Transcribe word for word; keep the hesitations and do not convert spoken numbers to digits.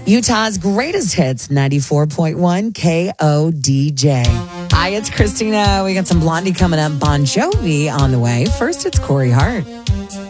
Utah's greatest hits, ninety-four point one K O D J. Hi, it's Christina. We got some Blondie coming up. Bon Jovi on the way. First, it's Corey Hart.